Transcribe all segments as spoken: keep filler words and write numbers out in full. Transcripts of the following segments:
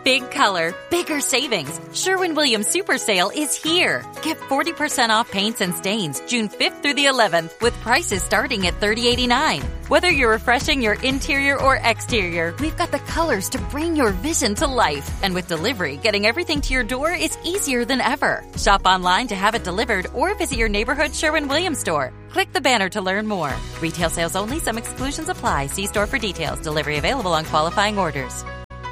Big color, bigger savings. Sherwin-Williams Super Sale is here. Get forty percent off paints and stains June fifth through the eleventh with prices starting at thirty eighty-nine. Whether you're refreshing your interior or exterior, we've got the colors to bring your vision to life. And with delivery, getting everything to your door is easier than ever. Shop online to have it delivered or visit your neighborhood Sherwin-Williams store. Click the banner to learn more. Retail sales only. Some exclusions apply. See store for details. Delivery available on qualifying orders.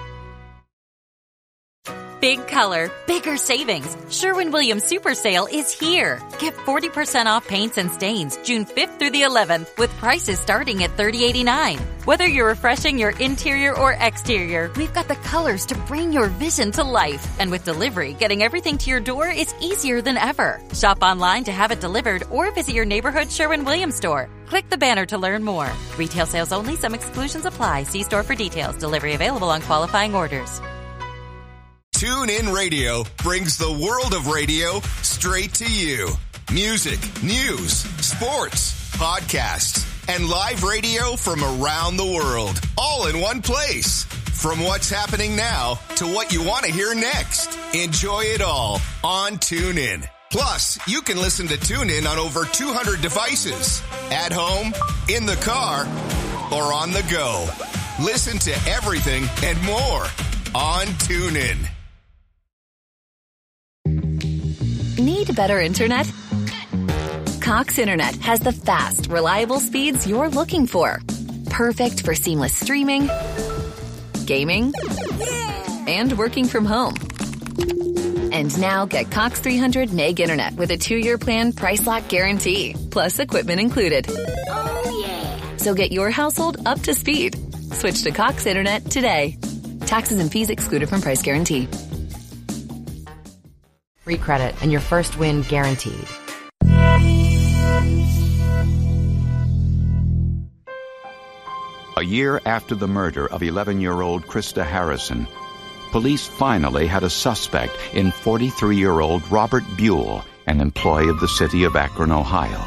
Big color, bigger savings. Sherwin-Williams Super Sale is here. Get forty percent off paints and stains June fifth through the eleventh with prices starting at thirty eighty-nine. Whether you're refreshing your interior or exterior, we've got the colors to bring your vision to life. And with delivery, getting everything to your door is easier than ever. Shop online to have it delivered or visit your neighborhood Sherwin-Williams store. Click the banner to learn more. Retail sales only. Some exclusions apply. See store for details. Delivery available on qualifying orders. TuneIn Radio brings the world of radio straight to you. Music, news, sports, podcasts, and live radio from around the world, all in one place. From what's happening now to what you want to hear next. Enjoy it all on TuneIn. Plus, you can listen to TuneIn on over two hundred devices. At home, in the car, or on the go. Listen to everything and more on TuneIn. Need better internet? Cox Internet has the fast, reliable speeds you're looking for. Perfect for seamless streaming, gaming, and working from home. And now get Cox three hundred meg internet with a two-year plan price lock guarantee, plus equipment included. Oh, yeah. So get your household up to speed. Switch to Cox Internet today. Taxes and fees excluded from price guarantee. Free credit and your first win guaranteed. A year after the murder of eleven-year-old Krista Harrison, police finally had a suspect in forty-three-year-old Robert Buell, an employee of the city of Akron, Ohio.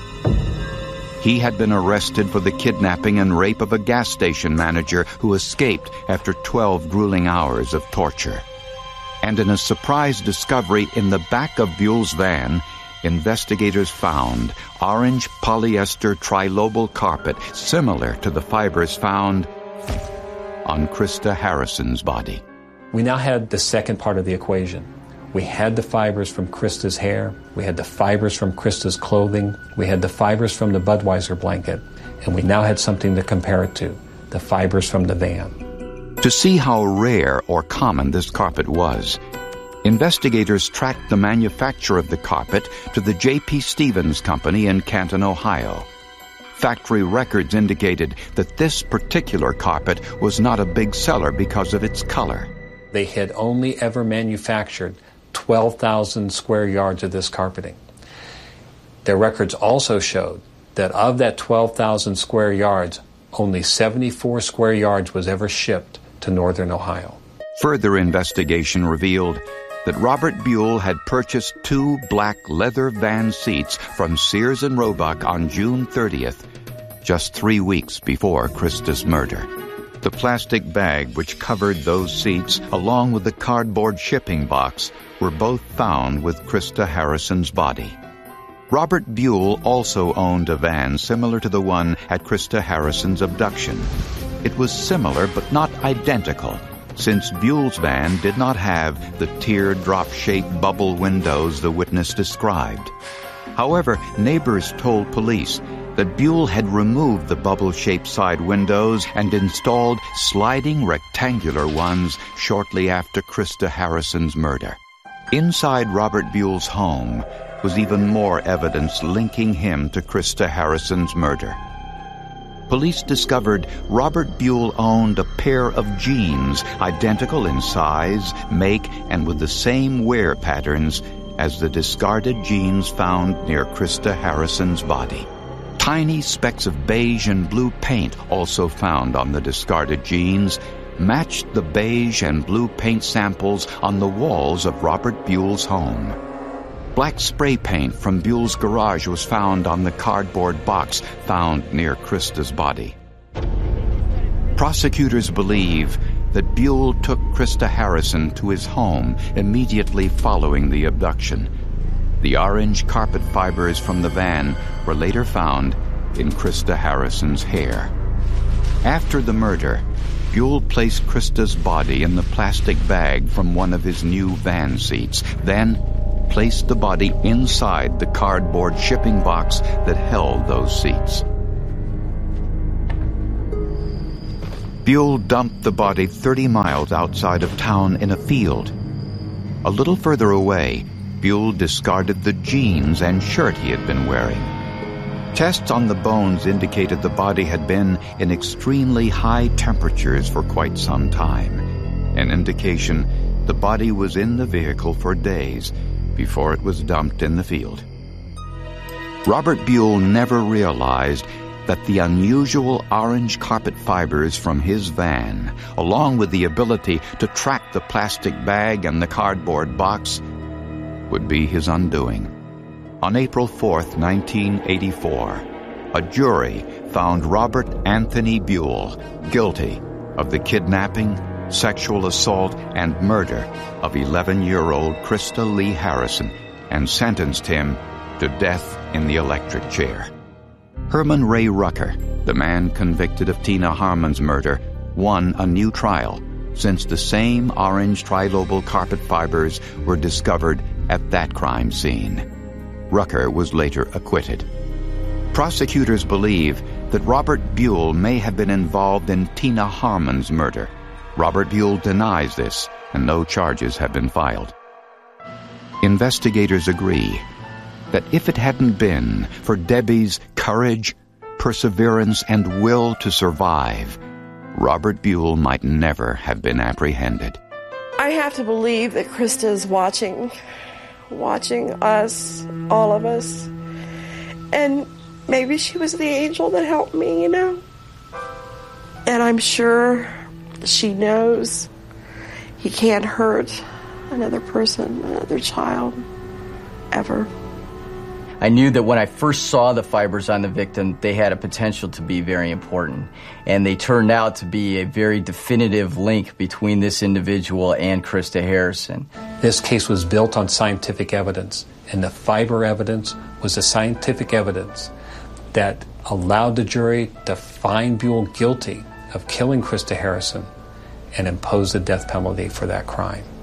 He had been arrested for the kidnapping and rape of a gas station manager who escaped after twelve grueling hours of torture. And in a surprise discovery in the back of Buell's van, investigators found orange polyester trilobal carpet similar to the fibers found on Krista Harrison's body. We now had the second part of the equation. We had the fibers from Krista's hair, we had the fibers from Krista's clothing, we had the fibers from the Budweiser blanket, and we now had something to compare it to, the fibers from the van. To see how rare or common this carpet was, investigators tracked the manufacturer of the carpet to the J P. Stevens Company in Canton, Ohio. Factory records indicated that this particular carpet was not a big seller because of its color. They had only ever manufactured twelve thousand square yards of this carpeting. Their records also showed that of that twelve thousand square yards, only seventy-four square yards was ever shipped to northern Ohio. Further investigation revealed that Robert Buell had purchased two black leather van seats from Sears and Roebuck on June thirtieth, just three weeks before Krista's murder. The plastic bag which covered those seats, along with the cardboard shipping box, were both found with Krista Harrison's body. Robert Buell also owned a van similar to the one at Krista Harrison's abduction. It was similar but not identical, since Buell's van did not have the teardrop-shaped bubble windows the witness described. However, neighbors told police that Buell had removed the bubble-shaped side windows and installed sliding rectangular ones shortly after Krista Harrison's murder. Inside Robert Buell's home was even more evidence linking him to Krista Harrison's murder. Police discovered Robert Buell owned a pair of jeans identical in size, make, and with the same wear patterns as the discarded jeans found near Krista Harrison's body. Tiny specks of beige and blue paint, also found on the discarded jeans, matched the beige and blue paint samples on the walls of Robert Buell's home. Black spray paint from Buell's garage was found on the cardboard box found near Krista's body. Prosecutors believe that Buell took Krista Harrison to his home immediately following the abduction. The orange carpet fibers from the van were later found in Krista Harrison's hair. After the murder, Buell placed Krista's body in the plastic bag from one of his new van seats, then placed the body inside the cardboard shipping box that held those seats. Buell dumped the body thirty miles outside of town in a field. A little further away, Buell discarded the jeans and shirt he had been wearing. Tests on the bones indicated the body had been in extremely high temperatures for quite some time, an indication the body was in the vehicle for days before it was dumped in the field. Robert Buell never realized that the unusual orange carpet fibers from his van, along with the ability to track the plastic bag and the cardboard box, would be his undoing. On April fourth, nineteen eighty-four, a jury found Robert Anthony Buell guilty of the kidnapping, sexual assault, and murder of eleven-year-old Krista Lee Harrison and sentenced him to death in the electric chair. Herman Ray Rucker, the man convicted of Tina Harmon's murder, won a new trial since the same orange trilobal carpet fibers were discovered at that crime scene. Rucker was later acquitted. Prosecutors believe that Robert Buell may have been involved in Tina Harmon's murder. Robert Buell denies this, and no charges have been filed. Investigators agree that if it hadn't been for Debbie's courage, perseverance, and will to survive, Robert Buell might never have been apprehended. I have to believe that Krista's watching, watching us, all of us, and maybe she was the angel that helped me, you know? And I'm sure she knows he can't hurt another person, another child, ever. I knew that when I first saw the fibers on the victim, they had a potential to be very important. And they turned out to be a very definitive link between this individual and Krista Harrison. This case was built on scientific evidence, and the fiber evidence was the scientific evidence that allowed the jury to find Buell guilty of killing Krista Harrison and impose the death penalty for that crime.